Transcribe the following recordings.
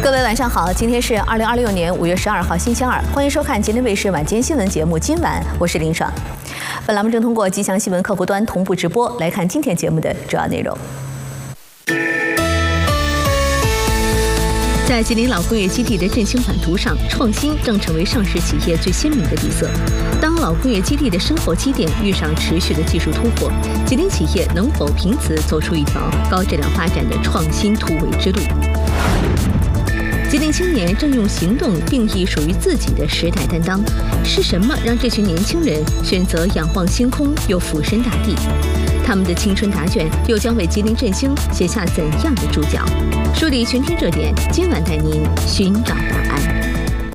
各位晚上好，今天是2026年5月12号星期二，欢迎收看吉林卫视晚间新闻节目。今晚我是林爽，本栏目正通过吉祥新闻客户端同步直播。来看今天节目的主要内容。在吉林老工业基地的振兴版图上，创新正成为上市企业最鲜明的底色。当老工业基地的深厚积淀遇上持续的技术突破，吉林企业能否凭此走出一条高质量发展的创新突围之路？吉林青年正用行动定义属于自己的时代担当，是什么让这群年轻人选择仰望星空又俯身大地？他们的青春答卷又将为吉林振兴写下怎样的注脚？梳理全天热点，今晚带您寻找答案。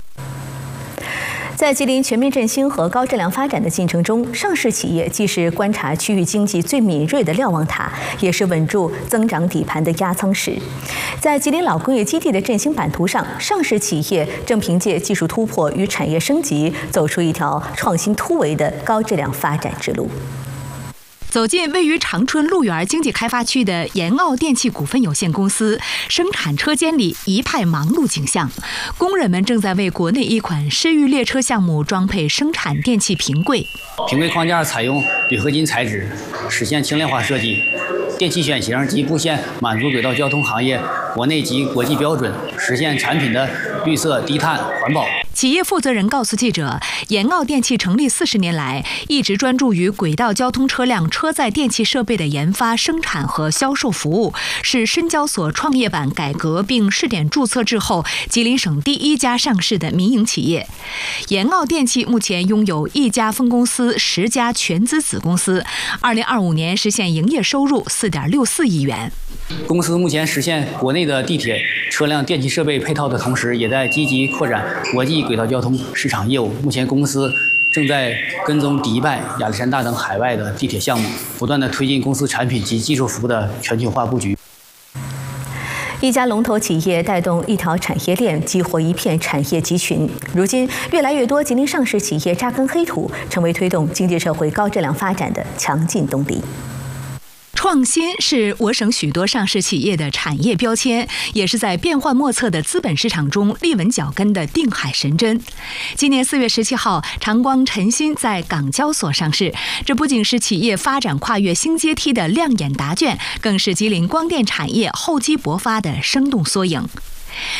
在吉林全面振兴和高质量发展的进程中，上市企业既是观察区域经济最敏锐的瞭望塔，也是稳住增长底盘的压舱石。在吉林老工业基地的振兴版图上，上市企业正凭借技术突破与产业升级，走出一条创新突围的高质量发展之路。 走进位于长春鹿园经济开发区的延奥电器股份有限公司，生产车间里一派忙碌景象，工人们正在为国内一款世域列车项目装配生产电器平柜。 平柜框架采用铝合金材质，实现轻量化设计。电器选型及布线满足轨道交通行业国内及国际标准，实现产品的绿色、低碳、环保。 企业负责人告诉记者，延奥电器成立40年来，一直专注于轨道交通车辆车载电器设备的研发、生产和销售服务，是深交所创业板改革并试点注册制后，吉林省第一家上市的民营企业。延奥电器目前拥有1家分公司、10家全资子公司，2025年实现营业收入4.64亿元。 公司目前实现国内的地铁车辆电气设备配套的同时，也在积极扩展国际轨道交通市场业务。目前公司正在跟踪迪拜、亚历山大等海外的地铁项目，不断地推进公司产品及技术服务的全球化布局。 一家龙头企业带动一条产业链，激活一片产业集群。如今，越来越多吉林上市企业扎根黑土，成为推动经济社会高质量发展的强劲动力。 创新是我省许多上市企业的产业标签，也是在变幻莫测的资本市场中立稳脚跟的定海神针。今年4月17号，长光晨鑫在港交所上市，这不仅是企业发展跨越新阶梯的亮眼答卷，更是吉林光电产业厚积薄发的生动缩影。